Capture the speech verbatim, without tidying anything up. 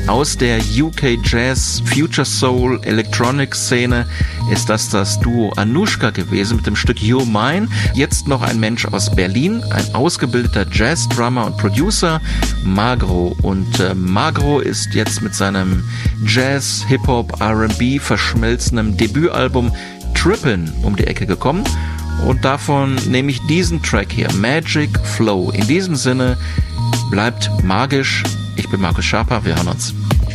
Aus der U K Jazz, Future Soul, Electronic Szene ist das das Duo Anushka gewesen mit dem Stück You're Mine. Jetzt noch ein Mensch aus Berlin, ein ausgebildeter Jazz-Drummer und Producer, Magro. Und äh, Magro ist jetzt mit seinem Jazz, Hip-Hop, R and B verschmelzendem Debütalbum Trippin' um die Ecke gekommen. Und davon nehme ich diesen Track hier, Magic Flow. In diesem Sinne, bleibt magisch. Ich bin Markus Schaper, wir hören uns.